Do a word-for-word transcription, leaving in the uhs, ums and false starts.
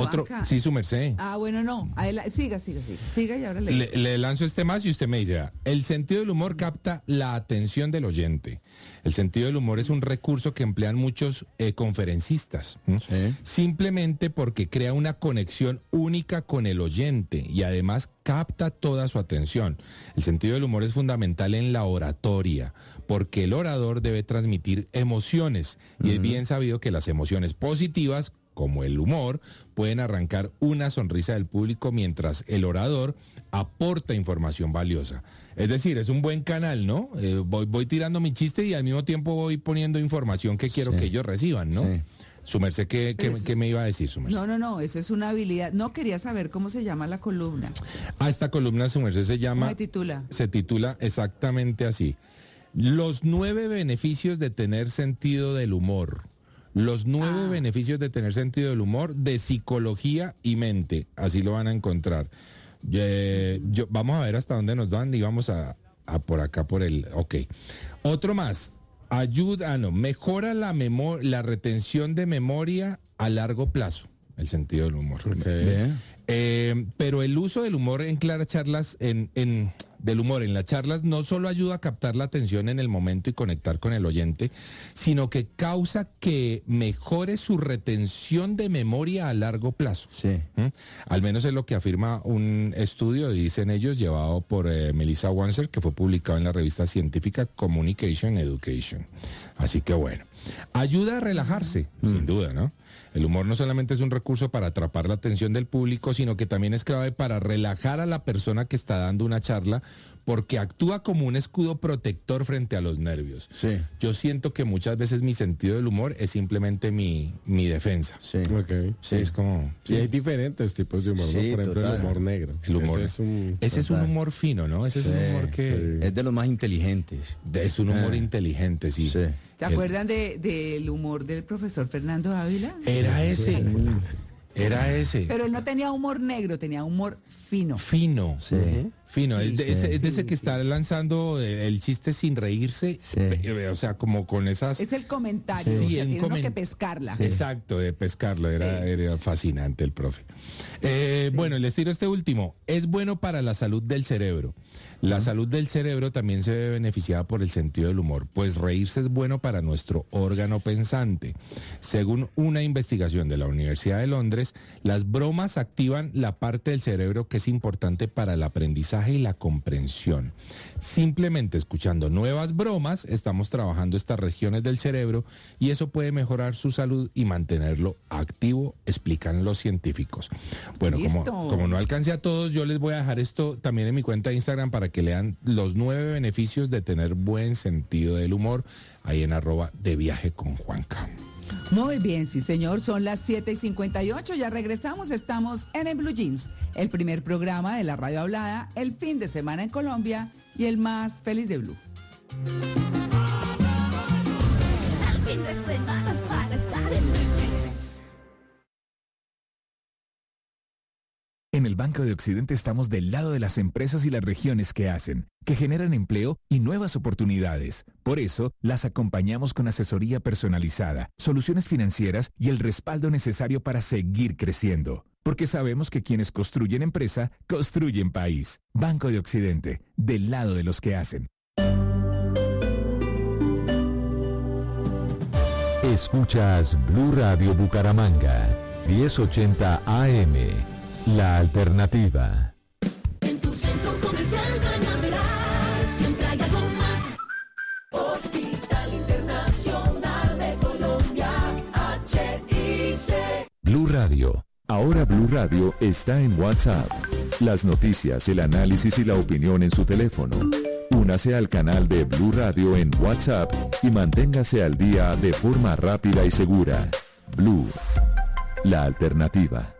otro, sí, su merced. Ah, bueno, no. Adela, siga, siga, siga. Siga y ahora le... le... Le lanzo este más y usted me dice, el sentido del humor capta la atención del oyente. El sentido del humor es un recurso que emplean muchos eh, conferencistas, ¿no? Sí. Simplemente porque crea una conexión única con el oyente y además capta toda su atención. El sentido del humor es fundamental en la oratoria, porque el orador debe transmitir emociones y uh-huh. es bien sabido que las emociones positivas, como el humor, pueden arrancar una sonrisa del público mientras el orador aporta información valiosa. Es decir, es un buen canal, ¿no? Eh, voy, voy tirando mi chiste y al mismo tiempo voy poniendo información que quiero sí. que ellos reciban, ¿no? Sí. Su merced, ¿qué, qué, ¿qué me iba a decir, su merced? No, no, no, eso es una habilidad. No, quería saber cómo se llama la columna. Ah, esta columna, su merced, se llama... ¿Cómo se titula? Se titula exactamente así. Los nueve beneficios de tener sentido del humor. Los nueve ah. beneficios de tener sentido del humor de psicología y mente. Así lo van a encontrar. Eh, yo, vamos a ver hasta dónde nos dan y vamos a, a por acá por el... Ok. Otro más. Ayuda, ah, no, mejora la memor la retención de memoria a largo plazo. El sentido del humor. Okay. Eh, pero el uso del humor en claras charlas, en, en, del humor en las charlas, no solo ayuda a captar la atención en el momento y conectar con el oyente, sino que causa que mejore su retención de memoria a largo plazo. Sí. ¿Mm? Al menos es lo que afirma un estudio, dicen ellos, llevado por eh, Melissa Wanser, que fue publicado en la revista científica Communication Education. Así que bueno, ayuda a relajarse, mm. sin duda, ¿no? El humor no solamente es un recurso para atrapar la atención del público, sino que también es clave para relajar a la persona que está dando una charla, porque actúa como un escudo protector frente a los nervios. Sí. Yo siento que muchas veces mi sentido del humor es simplemente mi, mi defensa. Sí. Okay. Sí, es como... Sí, hay diferentes tipos de humor, sí, ¿no? Por ejemplo, total. el humor negro. El humor. Ese es un, ese es un humor fino, ¿no? Ese sí, es un humor que... Sí. Es de los más inteligentes. Es un humor eh. inteligente, sí. Sí. ¿Se acuerdan de, del humor del profesor Fernando Ávila? Era ese. Era ese. Pero él no tenía humor negro, tenía humor fino. Fino. Sí. Uh-huh. Fino. Sí, es de, sí, ese, sí, es de ese que sí. está lanzando el chiste sin reírse. Sí. O sea, como con esas... Es el comentario. Sí, o sea, el tiene uno comen- que pescarla. Sí. Exacto, de pescarlo. Era, Sí. era fascinante el profe. Eh, Sí. Bueno, les tiro este último. Es bueno para la salud del cerebro. La uh-huh. salud del cerebro también se ve beneficiada por el sentido del humor, pues reírse es bueno para nuestro órgano pensante. Según una investigación de la Universidad de Londres, las bromas activan la parte del cerebro que es importante para el aprendizaje y la comprensión. Simplemente escuchando nuevas bromas, estamos trabajando estas regiones del cerebro y eso puede mejorar su salud y mantenerlo activo, explican los científicos. Bueno, como, como no alcance a todos, yo les voy a dejar esto también en mi cuenta de Instagram para que lean los nueve beneficios de tener buen sentido del humor, ahí en arroba de viaje con Juanca. Muy bien, sí señor, son las siete y cincuenta y ocho, ya regresamos, estamos en En Blue Jeans, el primer programa de la radio hablada, el fin de semana en Colombia y el más feliz de Blue. El fin de semana es para estar en Blue Jeans. En el Banco de Occidente estamos del lado de las empresas y las regiones que hacen, que generan empleo y nuevas oportunidades. Por eso, las acompañamos con asesoría personalizada, soluciones financieras y el respaldo necesario para seguir creciendo. Porque sabemos que quienes construyen empresa, construyen país. Banco de Occidente, del lado de los que hacen. Escuchas Blue Radio Bucaramanga, diez ochenta A M. La alternativa. En tu centro comercial Cañaveral siempre hay algo más. Hospital Internacional de Colombia, H I C. Blue Radio. Ahora Blue Radio está en WhatsApp. Las noticias, el análisis y la opinión en su teléfono. Únase al canal de Blue Radio en WhatsApp y manténgase al día de forma rápida y segura. Blue, la alternativa.